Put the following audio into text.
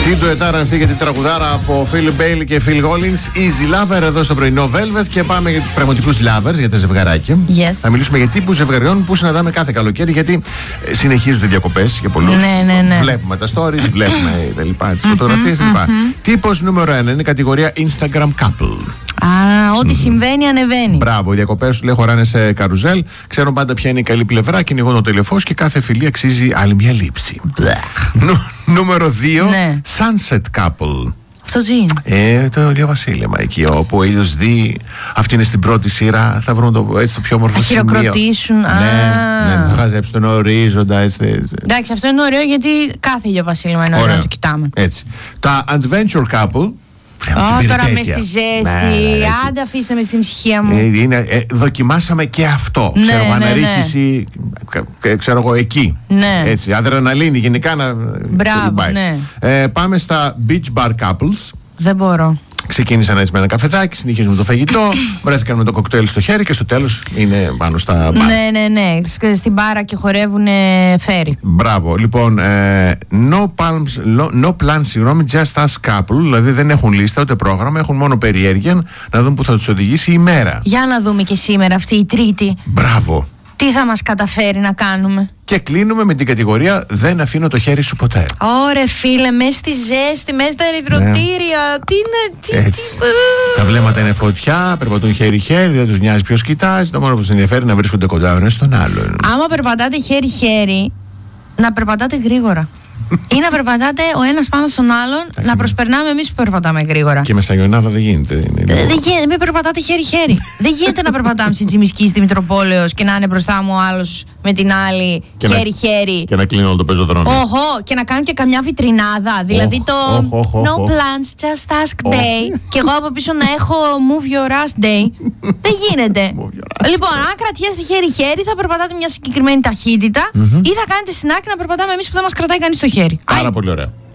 Τι ντουετάρα αυτή για την τραγουδάρα από Phil Bailey και Phil Collins. Easy Lover εδώ στο πρωινό Velvet. Και πάμε για τους πραγματικούς lovers, για τα ζευγαράκια. Yes. Θα μιλήσουμε για τύπους ζευγαριών που συναντάμε κάθε καλοκαίρι, γιατί συνεχίζονται διακοπές για πολλούς. Ναι. Βλέπουμε τα stories, βλέπουμε τα λοιπά, τις φωτογραφίες λοιπά. Τύπος νούμερο 1 είναι η κατηγορία Instagram couple. Ό,τι συμβαίνει ανεβαίνει. Μπράβο, οι διακοπές σου λέει χωράνε σε καρουζέλ. Ξέρουν πάντα ποια είναι η καλή πλευρά, κυνηγούν το τελεφός και κάθε φιλή αξίζει άλλη μια λήψη. Νούμερο 2, ναι. Sunset couple. Αυτό τι είναι? Το ηλιοβασίλεμα εκεί, όπου ο ήλιος δει. Αυτή είναι στην πρώτη σειρά. Θα βρουν το πιο όμορφο σημείο. Θα χειροκροτήσουν. Ναι, θα χαζέψουν τον ορίζοντα. Εντάξει, αυτό είναι ωραίο, γιατί κάθε ηλιοβασίλεμα είναι ωραίο να το κοιτάμε. Έτσι. Τα adventure couple. Τώρα με στη ζέστη. Άντε, αφήστε με στην ησυχία μου. Δοκιμάσαμε και αυτό. Ξέρω, αναρρίχηση. Ξέρω εγώ, εκεί. Έτσι, αδρεναλίνη γενικά. Μπράβο, ναι. Πάμε στα beach bar couples. Δεν μπορώ. Ξεκίνησαν έτσι με ένα καφεδάκι, συνεχίζουν το φαγητό, βρέθηκαν με το κοκτέιλ στο χέρι και στο τέλος είναι πάνω στα μπάρα. Ναι. Στην μπάρα και χορεύουν φέρι. Μπράβο. Λοιπόν, no plans, συγγνώμη, just us couple. Δηλαδή δεν έχουν λίστα ούτε πρόγραμμα, έχουν μόνο περιέργεια να δουν που θα τους οδηγήσει η μέρα. Για να δούμε και σήμερα αυτή η Τρίτη. Μπράβο. Τι θα μας καταφέρει να κάνουμε. Και κλείνουμε με την κατηγορία Δεν αφήνω το χέρι σου ποτέ. Ωρε φίλε, μέσα στη ζέστη, μέσα στα ερυθρωτήρια. Τι είναι, έτσι. Τα βλέμματα είναι φωτιά, περπατούν χέρι-χέρι, δεν τους νοιάζει ποιος κοιτάζει. Το μόνο που τους ενδιαφέρει είναι να βρίσκονται κοντά ο ένας στον άλλον. Άμα περπατάτε χέρι-χέρι, να περπατάτε γρήγορα. Ή να περπατάτε ο ένας πάνω στον άλλον, να προσπερνάμε εμείς που περπατάμε γρήγορα. Και με σαγιονάρα δεν γίνεται. Δεν γίνεται, μην περπατάτε χέρι-χέρι. Δεν γίνεται να περπατάμε στην Τσιμισκή, στη Μητροπόλεως και να είναι μπροστά μου ο άλλος με την άλλη χέρι-χέρι. Και να κλείνω όλο το πεζοδρόμιο. Και να κάνω και καμιά βιτρινάδα. Δηλαδή το No plans, just ask day. Και εγώ από πίσω να έχω move your ass day. Δεν γίνεται. Λοιπόν, αν κρατιέστε χέρι-χέρι, θα περπατάτε μια συγκεκριμένη ταχύτητα ή θα κάνετε στην άκρη να περπατάμε εμείς που θα μας κρατάει κανείς το χέρι. Πάρα πολύ ωραία.